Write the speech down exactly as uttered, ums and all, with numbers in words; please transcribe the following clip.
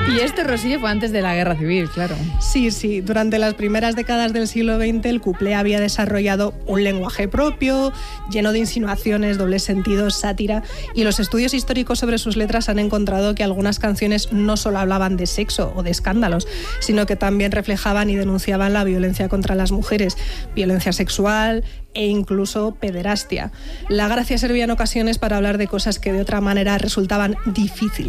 Y este Rosillo fue antes de la Guerra Civil, claro. Sí, sí. Durante las primeras décadas del siglo veinte, el cuplé había desarrollado un lenguaje propio, lleno de insinuaciones, dobles sentidos, sátira, y los estudios históricos sobre sus letras han encontrado que algunas canciones no solo hablaban de sexo o de escándalos, sino que también reflejaban y denunciaban la violencia contra las mujeres, violencia sexual e incluso pederastia. La gracia servía en ocasiones para hablar de cosas que de otra manera resultaban difíciles.